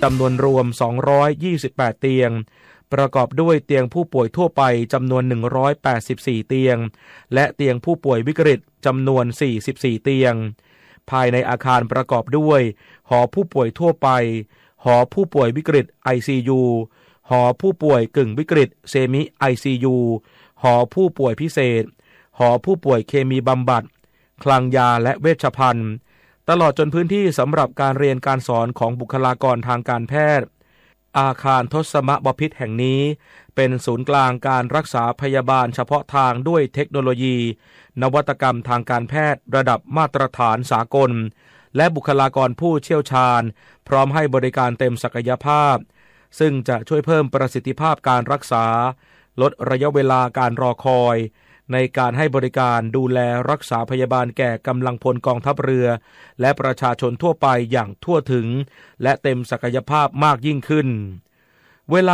จำนวนรวม228เตียงประกอบด้วยเตียงผู้ป่วยทั่วไปจำนวน184เตียงและเตียงผู้ป่วยวิกฤตจำนวน44เตียงภายในอาคารประกอบด้วยหอผู้ป่วยทั่วไปหอผู้ป่วยวิกฤต ICU หอผู้ป่วยกึ่งวิกฤตเซมิ ICU หอผู้ป่วยพิเศษหอผู้ป่วยเคมีบำบัดคลังยาและเวชภัณฑ์ตลอดจนพื้นที่สำหรับการเรียนการสอนของบุคลากรทางการแพทย์อาคารทศมบพิตรแห่งนี้เป็นศูนย์กลางการรักษาพยาบาลเฉพาะทางด้วยเทคโนโลยีนวัตกรรมทางการแพทย์ระดับมาตรฐานสากลและบุคลากรผู้เชี่ยวชาญพร้อมให้บริการเต็มศักยภาพซึ่งจะช่วยเพิ่มประสิทธิภาพการรักษาลดระยะเวลาการรอคอยในการให้บริการดูแลรักษาพยาบาลแก่กำลังพลกองทัพเรือและประชาชนทั่วไปอย่างทั่วถึงและเต็มศักยภาพมากยิ่งขึ้นเวลา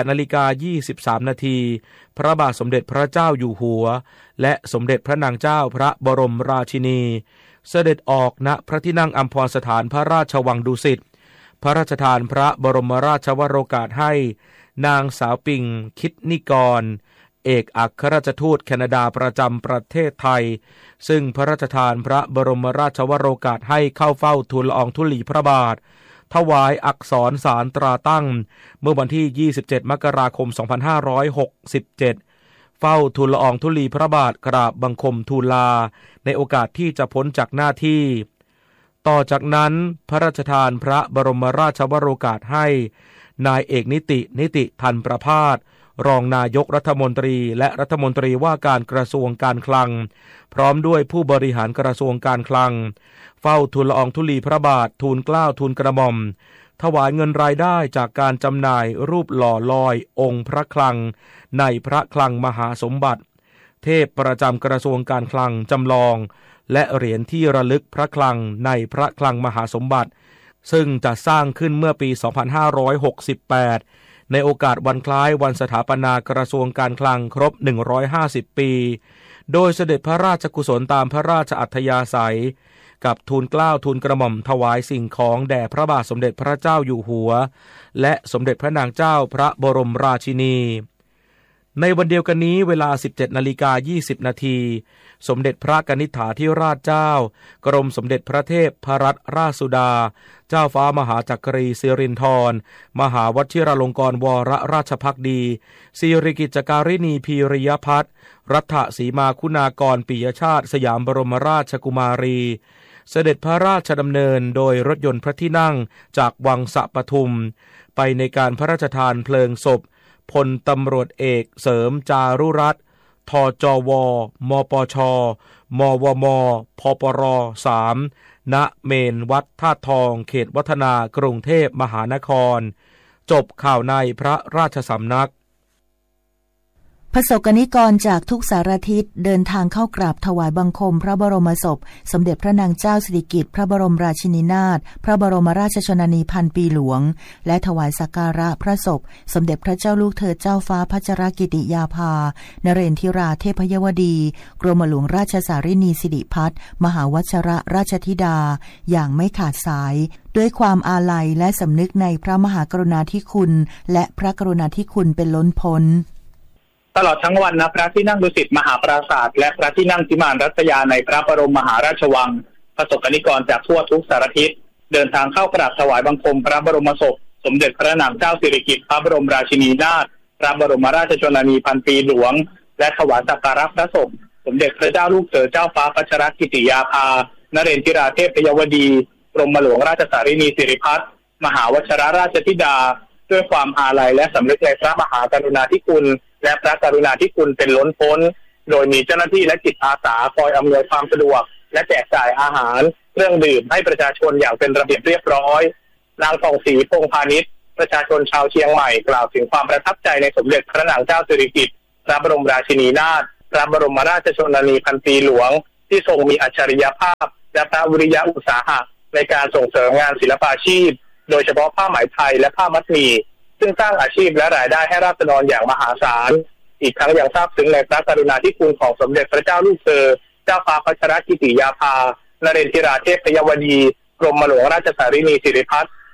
18:23 นาทีพระบาทสมเด็จพระเจ้าอยู่หัวและสมเด็จพระนางเจ้าพระบรมราชินีเสด็จออกณพระที่นั่งอัมพรสถานพระราชวังดุสิตพระราชทานพระบรมราชวโรกาสให้นางสาวปิงคิดนิกรเอกอัครราชทูตแคนาดาประจำประเทศไทยซึ่งพระราชทานพระบรมราชวโรกาสให้เข้าเฝ้าทูลละอองธุลีพระบาทถวายอักษรสารตราตั้งเมื่อวันที่27มกราคม2567เฝ้าทูลละอองธุลีพระบาทกราบบังคมทูลลาในโอกาสที่จะพ้นจากหน้าที่ต่อจากนั้นพระราชทานพระบรมราชวโรกาสให้นายเอกนิติทันประภาสรองนายกรัฐมนตรีและรัฐมนตรีว่าการกระทรวงการคลังพร้อมด้วยผู้บริหารกระทรวงการคลังเฝ้าทูลละอองธุลีพระบาททูลเกล้าทูลกระหม่อมถวายเงินรายได้จากการจำหน่ายรูปหล่อลอยองค์พระคลังในพระคลังมหาสมบัติเทพประจำกระทรวงการคลังจำลองและเหรียญที่ระลึกพระคลังในพระคลังมหาสมบัติซึ่งจะสร้างขึ้นเมื่อปี 2568 ในโอกาสวันคล้ายวันสถาปนากระทรวงการคลังครบ150ปีโดยเสด็จพระราชกุศลตามพระราชอัธยาศัยกับทูลเกล้าทูลกระหม่อมถวายสิ่งของแด่พระบาทสมเด็จพระเจ้าอยู่หัวและสมเด็จพระนางเจ้าพระบรมราชินีในวันเดียวกันนี้เวลา 17:20 นาทีสมเด็จพระกนิษฐาธิราชเจ้ากรมสมเด็จพระเทพพรัตนราชสุดาเจ้าฟ้ามหาจักรีสิรินธรมหาวชิราลงกรณ์วรราชภักดีสิริกิจการินีพีริยพัฒน์รัฐสีมาคุณากรปิยชาติสยามบรมราชกุมารีเสด็จพระราชดำเนินโดยรถยนต์พระที่นั่งจากวังสะปทุมไปในการพระราชทานเพลิงศพพลตำรวจเอกเสริมจารุรัตน์ทจวมปชมวมพปร3ณเมนวัดธาตุทองเขตวัฒนากรุงเทพมหานครจบข่าวในพระราชสำนักประสบกนิกรจากทุกสารทิศเดินทางเข้ากราบถวายบังคมพระบรมศพสมเด็จพระนางเจ้าสิริกิติ์พระบรมราชินีนาถพระบรมราชชนนีพันปีหลวงและถวายสักการะพระศพสมเด็จพระเจ้าลูกเธอเจ้าฟ้าพัชรกิติยาภานเรนทิราเทพยวดีกรมหลวงราชสารินีสิริพัฒน์มหาวชรราชธิดาอย่างไม่ขาดสายด้วยความอาลัยและสำนึกในพระมหากรุณาธิคุณและพระกรุณาธิคุณเป็นล้นพ้นตลอดทั้งวันณพระที่นั่งดุสิตมหาปราสาทและพระที่นั่งพิมานรัตยาในพระบรมมหาราชวังประสบกนิกรจากทั่วทุกสารทิศเดินทางเข้ากราบถวายบังคมพระบรมศพสมเด็จพระนางเจ้าสิริกิติ์พระบรมราชินีนาถพระบรมราชชนนีพันปีหลวงและถวายสักการะพระศพสมเด็จพระเจ้าลูกเธอเจ้าฟ้าพัชรกิติยาภานเรนทิราเทพยวดีกรมหลวงราชสารินีสิริพัฒน์มหาวชิรราชธิดาด้วยความอาลัยและสำนึกในพระมหากรุณาธิคุณและพระกรุณาธิคุณเป็นล้นพ้นโดยมีเจ้าหน้าที่และจิตอาสาคอยอำนวยความสะดวกและแจกจ่ายอาหารเครื่องดื่มให้ประชาชนอย่างเป็นระเบียบเรียบร้อยนางทองศรีพงษ์พาณิชย์ประชาชนชาวเชียงใหม่กล่าวถึงความประทับใจในสมเด็จพระนางเจ้าสิริกิติ์พระบรมราชินีนาถพระบรมราชชนนีพันปีหลวงที่ทรงมีอัจฉริยภาพและพระวิริยะอุตสาหะในการส่งเสริมงานศิลปาชีพโดยเฉพาะผ้าไหมไทยและผ้ามัดหมี่ซึ่งสร้างอาชีพและรายได้ให้ราษฎรอย่างมหาศาลอีกทั้งยังทราบซึ้งในพระกรุณาธิคุณของสมเด็จพระเจ้าลูกเธอเจ้าฟ้าพัชรกิติยาภานเรนทิราเทพยวดีกรมหลวงราชสารินีสิริพัฒน์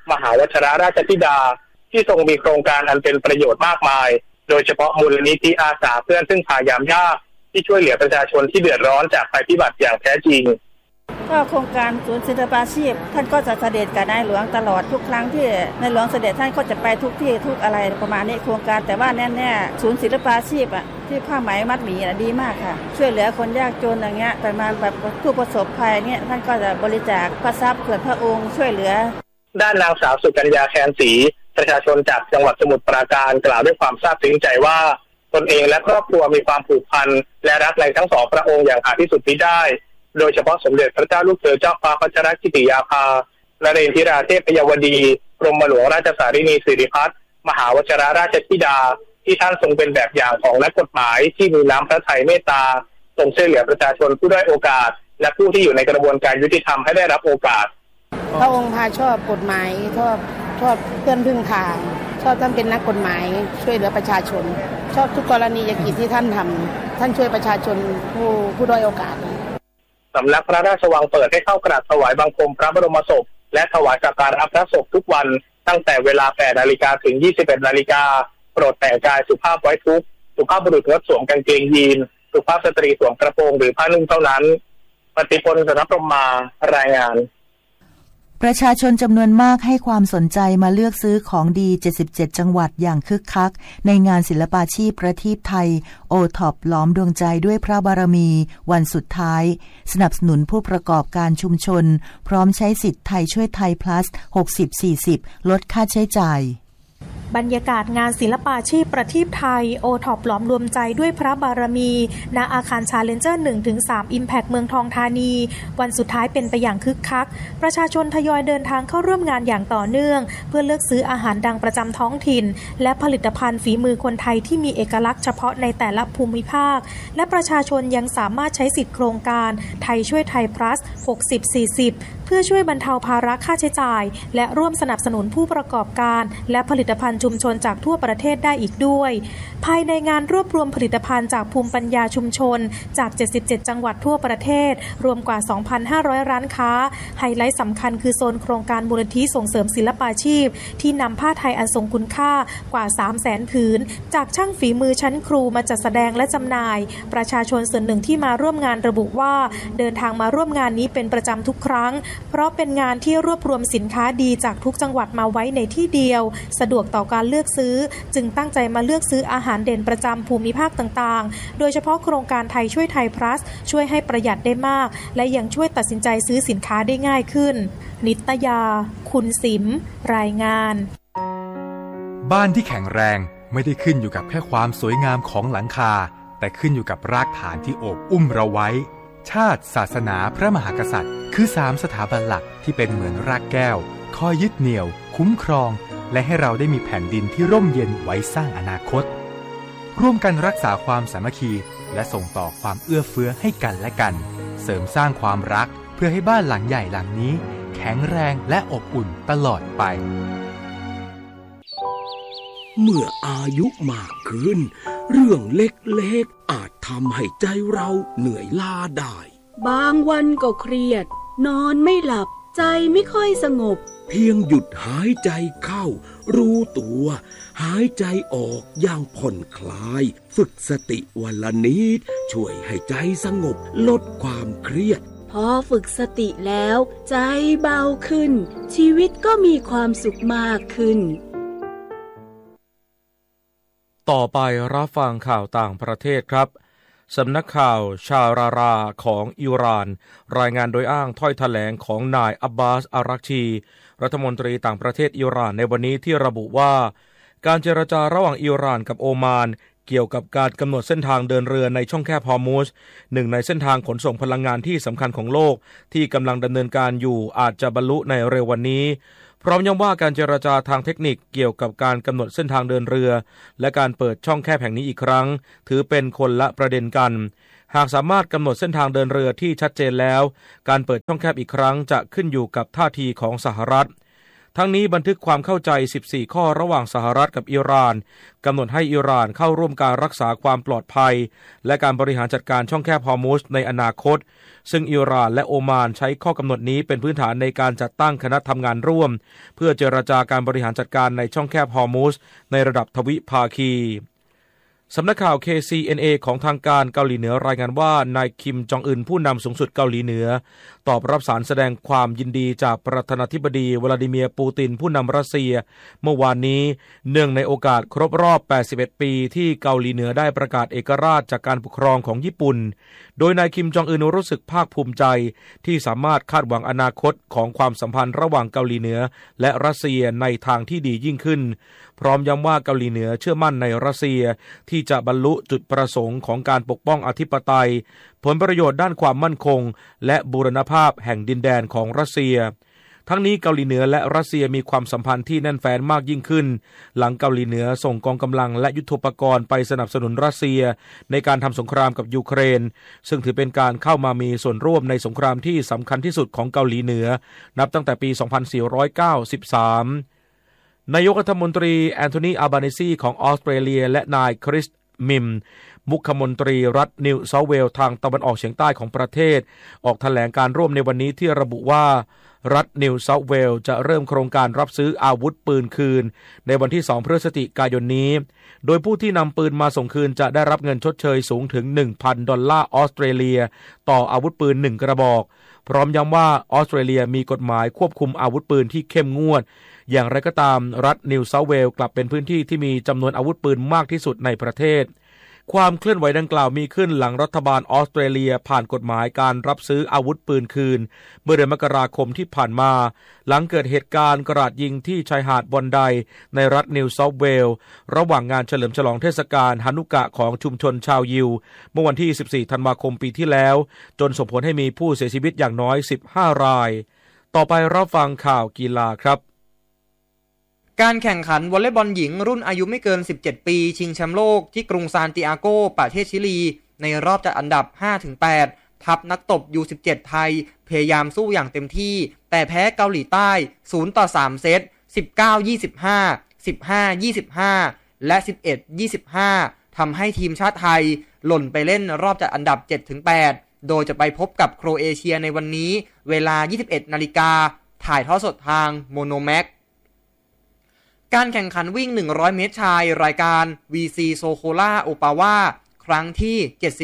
มหาวชิรราชธิดาที่ทรงมีโครงการอันเป็นประโยชน์มากมายโดยเฉพาะมูลนิธิอาสาเพื่อนซึ่งพายามยากที่ช่วยเหลือประชาชนที่เดือดร้อนจากภัยพิบัติอย่างแท้จริงก็โครงการศูนย์ศิลปาชีพท่านก็จะเสด็จกับนายหลวงตลอดทุกครั้งที่นายหลวงเสด็จท่านก็จะไปทุกที่ทุกอะไรประมาณนี้โครงการแต่ว่าแน่ๆศูนย์ศิลปาชีพที่ผ้าไหมมัดหมี่ดีมากค่ะช่วยเหลือคนยากจนอย่างเงี้ยประมาณแบบผู้ประสบภัยเนี่ยท่านก็จะบริจาคพระทรัพย์ส่วนพระองค์ช่วยเหลือด้านนางสาวสุกัญญาแคนศรีประชาชนจากจังหวัดสมุทรปราการกล่าวด้วยความซาบซึ้งใจว่าตนเองและครอบครัวมีความผูกพันและรักในทั้งสองพระองค์อย่างหาที่สุดมิได้โดยเฉพาะสมเด็จพระเจ้าลูกเธอเจ้าฟ้าพัชรกิติยาภานเรนทิราเทพยวดีกรมหลวงราชสารินีสิริพัฒน์มหาวชิรราชธิดาที่ท่านทรงเป็นแบบอย่างของนักกฎหมายที่มีน้ำพระทัยเมตตาทรงช่วยเหลือประชาชนผู้ด้อยโอกาสและผู้ที่อยู่ในกระบวนการยุติธรรมให้ได้รับโอกาสพระองค์พาชอบกฎหมายชอบเพื่อนพึ่งทางชอบท่านเป็นนักกฎหมายช่วยเหลือประชาชนชอบทุกกรณียกิจที่ท่านทำท่านช่วยประชาชนผู้ด้อยโอกาสสำนักพระราชวังเปิดให้เข้ากราบถวายบังคมพระบรมศพและถวายสักการะพระศพทุกวันตั้งแต่เวลา 8 นาฬิกาถึง 21 นาฬิกาโปรดแต่งกายสุภาพไว้ทุกข์สุภาพบุรุษงดสวมกางเกงยีนสุภาพสตรีสวมกระโปรงหรือผ้านุ่งเท่านั้นปฏิพล สนพรหมารายงานประชาชนจำนวนมากให้ความสนใจมาเลือกซื้อของดี77จังหวัดอย่างคึกคักในงานศิลปาชีพประทีปไทยโอท็อปล้อมดวงใจด้วยพระบารมีวันสุดท้ายสนับสนุนผู้ประกอบการชุมชนพร้อมใช้สิทธิ์ไทยช่วยไทย plus 60-40 ลดค่าใช้จ่ายบรรยากาศงานศิลปาชีพประทีปไทยโอท็อปล้อมรวมใจด้วยพระบารมีณอาคารชาเลนเจอร์ 1-3 Impact เมืองทองธานีวันสุดท้ายเป็นไปอย่างคึกคักประชาชนทยอยเดินทางเข้าร่วมงานอย่างต่อเนื่องเพื่อเลือกซื้ออาหารดังประจำท้องถิ่นและผลิตภัณฑ์ฝีมือคนไทยที่มีเอกลักษณ์เฉพาะในแต่ละภูมิภาคและประชาชนยังสามารถใช้สิทธิโครงการไทยช่วยไทย plus 60-40 เพื่อช่วยบรรเทาภาระค่าใช้จ่ายและร่วมสนับสนุนผู้ประกอบการและผลิตภัณฑ์ชุมชนจากทั่วประเทศได้อีกด้วยภายในงานรวบรวมผลิตภัณฑ์จากภูมิปัญญาชุมชนจาก77จังหวัดทั่วประเทศรวมกว่า 2,500 ร้านค้าไฮไลท์สำคัญคือโซนโครงการมูลนิธิส่งเสริมศิลปาชีพที่นำผ้าไทยอันทรงคุณค่ากว่า 300,000 ผืนจากช่างฝีมือชั้นครูมาจัดแสดงและจำหน่ายประชาชนส่วนหนึ่งที่มาร่วมงานระบุว่าเดินทางมาร่วมงานนี้เป็นประจำทุกครั้งเพราะเป็นงานที่รวบรวมสินค้าดีจากทุกจังหวัดมาไว้ในที่เดียวสะดวกต่อการเลือกซื้อจึงตั้งใจมาเลือกซื้ออาหารเด่นประจำภูมิภาคต่างๆโดยเฉพาะโครงการไทยช่วยไทย plus ช่วยให้ประหยัดได้มากและยังช่วยตัดสินใจซื้อสินค้าได้ง่ายขึ้นนิตยาคุณสิมรายงานบ้านที่แข็งแรงไม่ได้ขึ้นอยู่กับแค่ความสวยงามของหลังคาแต่ขึ้นอยู่กับรากฐานที่โอบอุ้มเราไว้ชาติศาสนาพระมหากษัตริย์คือ3สถาบันหลักที่เป็นเหมือนรากแก้วคอยยึดเหนี่ยวคุ้มครองและให้เราได้มีแผ่นดินที่ร่มเย็นไว้สร้างอนาคตร่วมกันรักษาความสามัคคีและส่งต่อความเอื้อเฟื้อให้กันและกันเสริมสร้างความรักเพื่อให้บ้านหลังใหญ่หลังนี้แข็งแรงและอบอุ่นตลอดไปเมื่ออายุมากขึ้นเรื่องเล็กๆอาจทำให้ใจเราเหนื่อยล้าได้บางวันก็เครียดนอนไม่หลับใจไม่ค่อยสงบเพียงหยุดหายใจเข้ารู้ตัวหายใจออกอย่างผ่อนคลายฝึกสติวันละนิดช่วยให้ใจสงบลดความเครียดพอฝึกสติแล้วใจเบาขึ้นชีวิตก็มีความสุขมากขึ้นต่อไปรับฟังข่าวต่างประเทศครับสำนักข่าวชาราราของอิหร่านรายงานโดยอ้างถ้อยแถลงของนายอับบาสอารักชีรัฐมนตรีต่างประเทศอิหร่านในวันนี้ที่ระบุว่าการเจรจาระหว่างอิหร่านกับโอมานเกี่ยวกับการกำหนดเส้นทางเดินเรือในช่องแคบฮอร์มุซหนึ่งในเส้นทางขนส่งพลังงานที่สำคัญของโลกที่กำลังดำเนินการอยู่อาจจะบรรลุในเร็ววันนี้พร้อมย้ำว่าการเจรจาทางเทคนิคเกี่ยวกับการกำหนดเส้นทางเดินเรือและการเปิดช่องแคบแห่งนี้อีกครั้งถือเป็นคนละประเด็นกันหากสามารถกำหนดเส้นทางเดินเรือที่ชัดเจนแล้วการเปิดช่องแคบอีกครั้งจะขึ้นอยู่กับท่าทีของสหรัฐทั้งนี้บันทึกความเข้าใจ14ข้อระหว่างสหรัฐกับอิหร่านกำหนดให้อิหร่านเข้าร่วมการรักษาความปลอดภัยและการบริหารจัดการช่องแคบฮอร์มุซในอนาคตซึ่งอิหร่านและโอมานใช้ข้อกำหนดนี้เป็นพื้นฐานในการจัดตั้งคณะทำงานร่วมเพื่อเจรจาการบริหารจัดการในช่องแคบฮอร์มุซในระดับทวิภาคีสำนักข่าว KCNA ของทางการเกาหลีเหนือรายงานว่านายคิมจองอึนผู้นำสูงสุดเกาหลีเหนือตอบรับสารแสดงความยินดีจากประธานาธิบดีวลาดิเมียร์ปูตินผู้นำรัสเซียเมื่อวานนี้เนื่องในโอกาสครบรอบ81ปีที่เกาหลีเหนือได้ประกาศเอกราชจากการปกครองของญี่ปุ่นโดยนายคิมจองอึนรู้สึกภาคภูมิใจที่สามารถคาดหวังอนาคตของความสัมพันธ์ระหว่างเกาหลีเหนือและรัสเซียในทางที่ดียิ่งขึ้นพร้อมย้ำว่าเกาหลีเหนือเชื่อมั่นในรัสเซียที่จะบรรลุจุดประสงค์ของการปกป้องอธิปไตยผลประโยชน์ด้านความมั่นคงและบูรณภาพแห่งดินแดนของรัสเซียทั้งนี้เกาหลีเหนือและรัสเซียมีความสัมพันธ์ที่แน่นแฟ้นมากยิ่งขึ้นหลังเกาหลีเหนือส่งกองกำลังและยุทโธปกรณ์ไปสนับสนุนรัสเซียในการทำสงครามกับยูเครนซึ่งถือเป็นการเข้ามามีส่วนร่วมในสงครามที่สำคัญที่สุดของเกาหลีเหนือนับตั้งแต่ปี 2493นายกรัฐมนตรีแอนโทนี อัลบานีซีของออสเตรเลียและนายคริสมิมมุขมนตรีรัฐนิวเซาท์เวลส์ทางตะวันออกเฉียงใต้ของประเทศออกแถลงการร่วมในวันนี้ที่ระบุว่ารัฐนิวเซาท์เวลส์จะเริ่มโครงการรับซื้ออาวุธปืนคืนในวันที่2 พฤศจิกายนนี้โดยผู้ที่นำปืนมาส่งคืนจะได้รับเงินชดเชยสูงถึง $1,000 ออสเตรเลียต่ออาวุธปืน1กระบอกพร้อมย้ำว่าออสเตรเลียมีกฎหมายควบคุมอาวุธปืนที่เข้มงวดอย่างไรก็ตามรัฐนิวเซาท์เวลส์กลับเป็นพื้นที่ที่มีจำนวนอาวุธปืนมากที่สุดในประเทศความเคลื่อนไหวดังกล่าวมีขึ้นหลังรัฐบาลออสเตรเลียผ่านกฎหมายการรับซื้ออาวุธปืนคืนเมื่อเดือนมกราคมที่ผ่านมาหลังเกิดเหตุการณ์กราดยิงที่ชายหาดบอนไดในรัฐนิวเซาท์เวลส์ระหว่างงานเฉลิมฉลองเทศกาลฮานุกะของชุมชนชาวยิวเมื่อวันที่14 ธันวาคมปีที่แล้วจนส่งผลให้มีผู้เสียชีวิตอย่างน้อย15 รายต่อไปรับฟังข่าวกีฬาครับการแข่งขันวอลเลย์บอลหญิงรุ่นอายุไม่เกิน17ปีชิงแชมป์โลกที่กรุงซานติอาโกประเทศชิลีในรอบจัดอันดับ 5-8 ทัพนักตบ U17 ไทยพยายามสู้อย่างเต็มที่แต่แพ้เกาหลีใต้ 0-3 เซต 19-25 15-25 และ 11-25 ทำให้ทีมชาติไทยหล่นไปเล่นรอบจัดอันดับ 7-8 โดยจะไปพบกับโครเอเชียในวันนี้เวลา 21 นาฬิกาถ่ายทอดสดทางโมโนแม็กการแข่งขันวิ่ง100เมตรชายรายการ VC โซโคล่าโอปาวาครั้งที่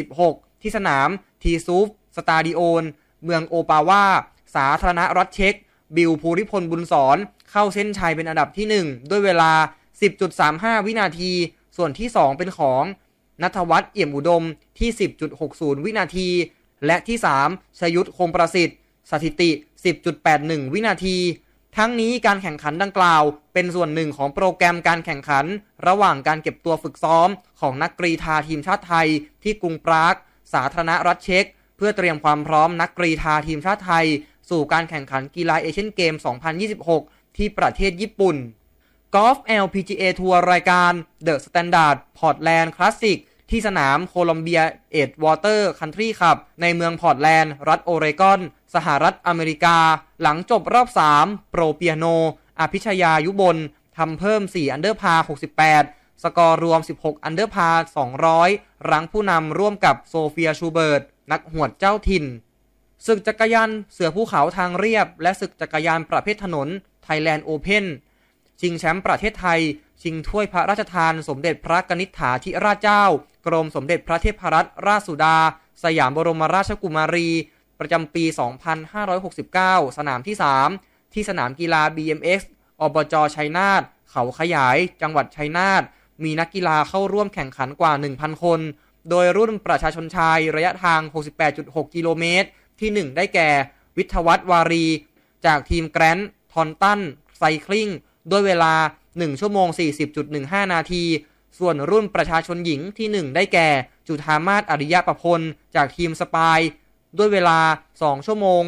76ที่สนามทีซูฟสตาดิโอนเมืองโอปาวาสาธารณรัฐเช็กบิลภูริพลบุญสอนเข้าเส้นชัยเป็นอันดับที่1ด้วยเวลา 10.35 วินาทีส่วนที่2เป็นของณัฐวัฒน์เอี่ยมอุดมที่ 10.60 วินาทีและที่3ชยุทธคงประสิทธิ์สถิติ 10.81 วินาทีทั้งนี้การแข่งขันดังกล่าวเป็นส่วนหนึ่งของโปรแกรมการแข่งขันระหว่างการเก็บตัวฝึกซ้อมของนักกรีฑาทีมชาติไทยที่กรุงปรากสาธารณรัฐเช็กเพื่อเตรียมความพร้อมนักกรีฑาทีมชาติไทยสู่การแข่งขันกีฬาเอเชียนเกม 2026 ที่ประเทศญี่ปุ่นกอล์ฟ LPGA ทัวร์รายการ The Standard Portland Classic ที่สนามโคลัมเบียเอ็ดวอเตอร์คันทรีคลับในเมืองพอร์ตแลนด์รัฐโอเรกอนสหรัฐอเมริกาหลังจบรอบ3โปรเปียโนอภิชยายุบลทำเพิ่ม4อันเดอร์พาร์68สกอร์รวม16อันเดอร์พาร์200รั้งผู้นำร่วมกับโซเฟียชูเบิร์ตนักหวดเจ้าถิ่นศึกจักรยานเสือภูเขาทางเรียบและศึกจักรยานประเภทถนนไทยแลนด์โอเพ่นชิงแชมป์ประเทศไทยชิงถ้วยพระราชทานสมเด็จพระกนิษฐาธิราชเจ้ากรมสมเด็จพระเทพรัตนราชสุดาสยามบรมราชกุมารีประจำปี 2569 สนามที่3ที่สนามกีฬา BMX อบจ.ชัยนาทเขาขยายจังหวัดชัยนาทมีนักกีฬาเข้าร่วมแข่งขันกว่า 1,000 คนโดยรุ่นประชาชนชายระยะทาง 68.6 กิโลเมตรที่1ได้แก่วิทยวัฒน์วารีจากทีมแกรนด์ทอนตันไซคลิงด้วยเวลา1ชั่วโมง 40.15 นาทีส่วนรุ่นประชาชนหญิงที่1ได้แก่จุฑามาศอริยประพลจากทีมสปายด้วยเวลา2ชั่วโมง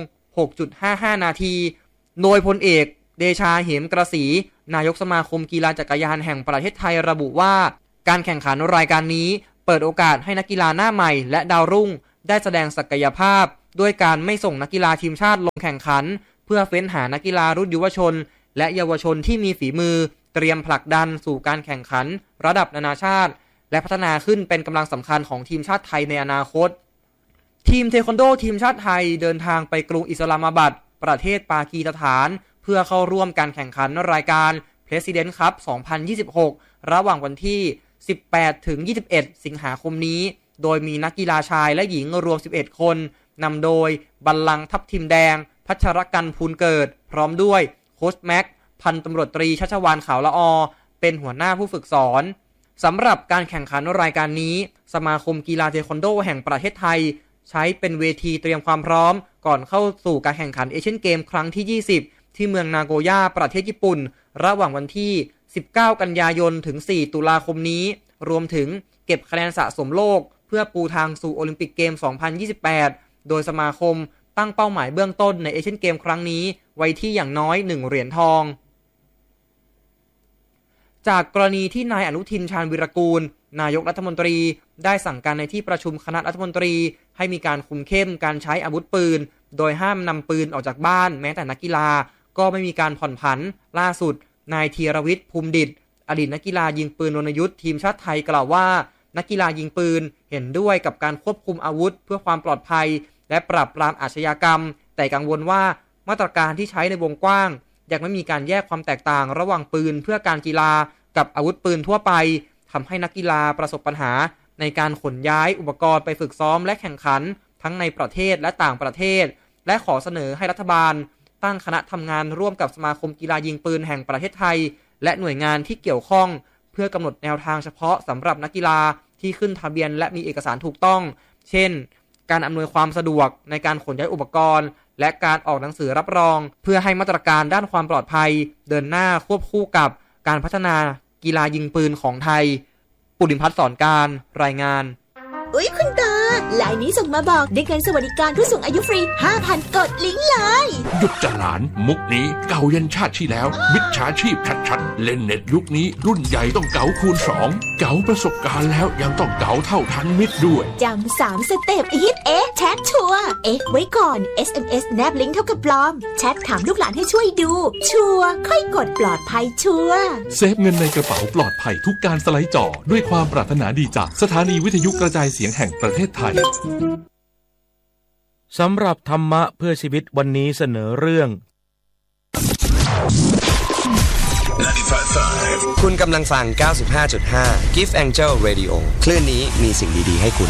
6.55 นาทีโดยพลเอกเดชาเหมกระศรีนายกสมาคมกีฬาจักรยานแห่งประเทศไทยระบุว่าการแข่งขันรายการนี้เปิดโอกาสให้นักกีฬาหน้าใหม่และดาวรุ่งได้แสดงศักยภาพด้วยการไม่ส่งนักกีฬาทีมชาติลงแข่งขันเพื่อเฟ้นหานักกีฬารุ่นยุวชนและเยาวชนที่มีฝีมือเตรียมผลักดันสู่การแข่งขันระดับนานาชาติและพัฒนาขึ้นเป็นกำลังสำคัญของทีมชาติไทยในอนาคตทีมเทควันโดทีมชาติไทยเดินทางไปกรุงอิสลามบัดประเทศปากีสถานเพื่อเข้าร่วมการแข่งขันรายการ President Cup 2026 ระหว่างวันที่ 18 ถึง 21 สิงหาคมนี้โดยมีนักกีฬาชายและหญิงรวม 11 คนนำโดยบัลลังก์ทัพทิมแดงพัชรกันพูลเกิดพร้อมด้วยโค้ชแม็กพันตำรวจตรีชัชวาลขาวละอเป็นหัวหน้าผู้ฝึกสอนสำหรับการแข่งขันรายการนี้สมาคมกีฬาเทควันโดแห่งประเทศไทยใช้เป็นเวทีเตรียมความพร้อมก่อนเข้าสู่การแข่งขันเอเชียนเกมครั้งที่ 20 ที่เมืองนาโกย่าประเทศญี่ปุ่นระหว่างวันที่ 19 กันยายนถึง 4 ตุลาคมนี้รวมถึงเก็บคะแนนสะสมโลกเพื่อปูทางสู่โอลิมปิกเกม 2028 โดยสมาคมตั้งเป้าหมายเบื้องต้นในเอเชียนเกมครั้งนี้ไว้ที่อย่างน้อย1เหรียญทองจากกรณีที่นายอนุทินชาญวิรากูลนายกรัฐมนตรีได้สั่งการในที่ประชุมคณะรัฐมนตรีให้มีการคุมเข้มการใช้อาวุธปืนโดยห้ามนำปืนออกจากบ้านแม้แต่นักกีฬาก็ไม่มีการผ่อนผันล่าสุดนายธีรวิทย์ภูมิดิษฐ์อดีตนักกีฬายิงปืนวรรณยุทธทีมชาติไทยกล่าวว่านักกีฬายิงปืนเห็นด้วยกับการควบคุมอาวุธเพื่อความปลอดภัยและปราบปรามอาชญากรรมแต่กังวลว่ามาตรการที่ใช้ในวงกว้างยังไม่มีการแยกความแตกต่างระหว่างปืนเพื่อการกีฬากับอาวุธปืนทั่วไปทำให้นักกีฬาประสบปัญหาในการขนย้ายอุปกรณ์ไปฝึกซ้อมและแข่งขันทั้งในประเทศและต่างประเทศและขอเสนอให้รัฐบาลตั้งคณะทำงานร่วมกับสมาคมกีฬายิงปืนแห่งประเทศไทยและหน่วยงานที่เกี่ยวข้องเพื่อกำหนดแนวทางเฉพาะสำหรับนักกีฬาที่ขึ้นทะเบียนและมีเอกสารถูกต้องเช่นการอำนวยความสะดวกในการขนย้ายอุปกรณ์และการออกหนังสือรับรองเพื่อให้มาตรการด้านความปลอดภัยเดินหน้าควบคู่กับการพัฒนากีฬายิงปืนของไทยปุริมพัฒน์สอนการรายงานอุ๊ยคุณตาไลน์นี้ส่งมาบอกได้เงินสวัสดิการผู้สูงอายุฟรี 5,000 กดลิงก์เลยหยุดจะหลานมุกนี้เก่ายันชาติที่แล้วมิจฉาชีพชัดๆเล่นเน็ตยุคนี้รุ่นใหญ่ต้องเก๋าคูณ2เก๋าประสบการณ์แล้วยังต้องเก๋าเท่าทันมิตรด้วยจำ3 สเต็ปอีทแชทชัวร์ไว้ก่อน SMS แนบลิงก์เท่ากับปลอมแชทถามลูกหลานให้ช่วยดูชัวร์ค่อยกดปลอดภัยชัวร์เซฟเงินในกระเป๋าปลอดภัยทุกการสไลด์จอด้วยความปรารถนาดีจากสถานีวิทยุกระจายเสียงแห่งประเทศไทยสำหรับธรรมะเพื่อชีวิตวันนี้เสนอเรื่องคุณกำลังฟัง 95.5 Gift Angel Radio คลื่นนี้มีสิ่งดีๆให้คุณ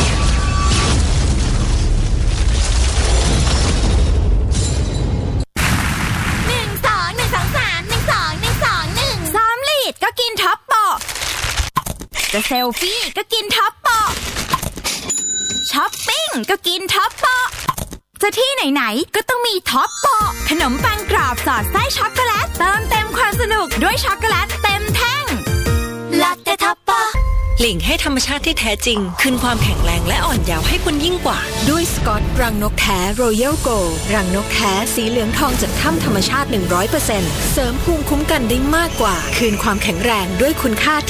ก็กินท็อปโปจะเซลฟี่ก็กินท็อปโปช้อปปิ้งก็กินท็อปโปจะที่ไหนๆก็ต้องมีท็อปโปขนมปังกรอบสอดไส้ช็อกโกแลตเติมเต็มความสนุกด้วยช็อกโกแลตเต็มแท่งลาเต้ท็อปโปหลิงให้ธรรมชาติที่แท้จริงคืนความแข็งแรงและอ่อนเยาว์ให้คุณยิ่งกว่าด้วยสกอตรังนกแท้ Royal Gold รังนกแท้สีเหลืองทองจากถ้ำธรรมชาติ 100% เสริมภูมิคุ้มกันได้มากกว่าคืนความแข็งแรงด้วยคุณค่า